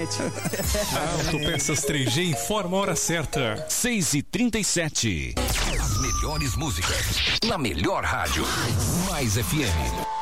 Autopeças 3G informa a hora certa. 6h37. As melhores músicas na melhor rádio. Mais FM.